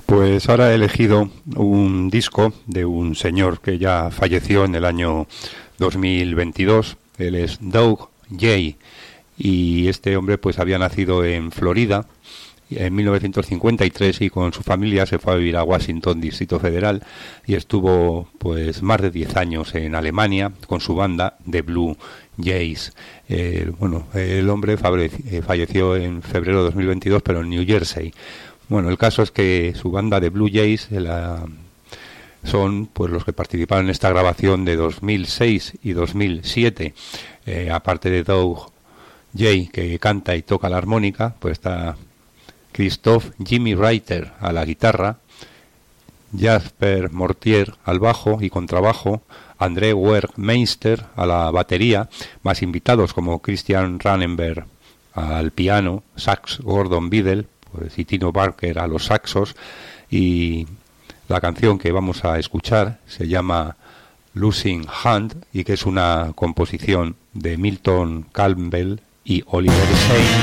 Pues ahora he elegido un disco de un señor que ya falleció en el año 2022. Él es Doug J. Y este hombre pues había nacido en Florida en 1953 y con su familia se fue a vivir a Washington, Distrito Federal, y estuvo pues más de 10 años en Alemania con su banda The Blue Jays. El hombre falleció en febrero de 2022, pero en New Jersey. Bueno, el caso es que su banda de Blue Jays son pues los que participaron en esta grabación de 2006 y 2007. Aparte de Doug J, que canta y toca la armónica, pues está Christoph Jimmy Reiter a la guitarra, Jasper Mortier al bajo y contrabajo, André Werkmeister a la batería, más invitados como Christian Rannenberg al piano, sax Gordon Biddle pues, y Tino Barker a los saxos, y la canción que vamos a escuchar se llama Losing Hand y que es una composición de Milton Campbell y Oliver Shane.